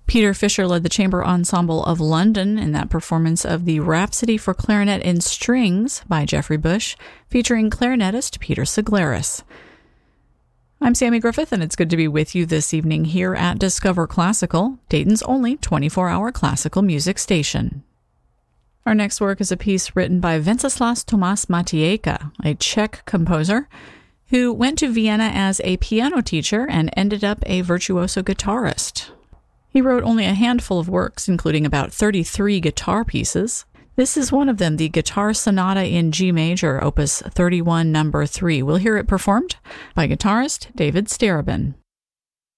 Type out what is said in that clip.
Peter Fisher led the Chamber Ensemble of London in that performance of the Rhapsody for Clarinet and Strings by Geoffrey Bush, featuring clarinetist Peter Siglaris. I'm Sammy Griffith, and it's good to be with you this evening here at Discover Classical, Dayton's only 24-hour classical music station. Our next work is a piece written by Wenceslas Tomáš Matějka, a Czech composer who went to Vienna as a piano teacher and ended up a virtuoso guitarist. He wrote only a handful of works, including about 33 guitar pieces. This is one of them, the Guitar Sonata in G Major, Opus 31, Number 3. We'll hear it performed by guitarist David Starobin.